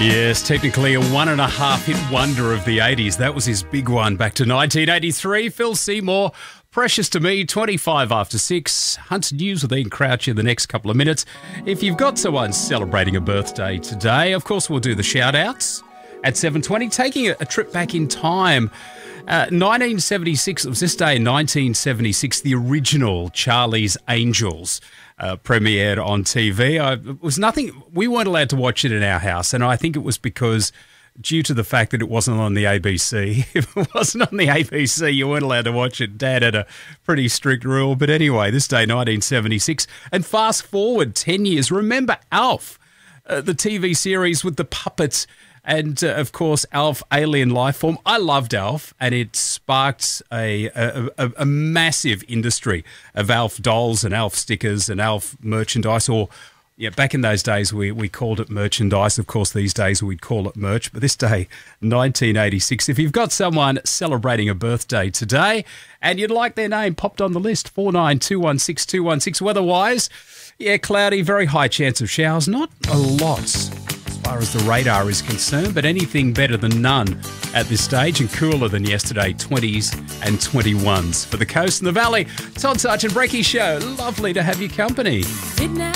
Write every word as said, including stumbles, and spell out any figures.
Yes, technically a one and a half hit wonder of the eighties. That was his big one back to nineteen eighty-three. Phil Seymour, Precious to Me, twenty-five after six. Hunt's News with Ian Crouch in the next couple of minutes. If you've got someone celebrating a birthday today, of course we'll do the shout-outs at seven twenty. Taking a, a trip back in time. Uh, nineteen seventy-six, it was this day in nineteen seventy-six, the original Charlie's Angels uh, premiered on T V. I, it was nothing, we weren't allowed to watch it in our house, and I think it was because due to the fact that it wasn't on the A B C. If it wasn't on the A B C, you weren't allowed to watch it. Dad had a pretty strict rule. But anyway, this day, nineteen seventy-six, and fast forward ten years, remember Alf, uh, the T V series with the puppets, and, uh, of course, Alf, Alien Life Form. I loved Alf, and it sparked a, a, a, a massive industry of Alf dolls and Alf stickers and Alf merchandise. Or, yeah, back in those days, we, we called it merchandise. Of course, these days we'd call it merch. But this day, nineteen eighty-six, if you've got someone celebrating a birthday today and you'd like their name popped on the list, four nine two one six two one six. Weather-wise, yeah, cloudy, very high chance of showers. Not a lot as far as the radar is concerned, but anything better than none at this stage, and cooler than yesterday, twenties and twenty-ones. For the coast and the valley, Todd Sargent Brecky Show. Lovely to have your company.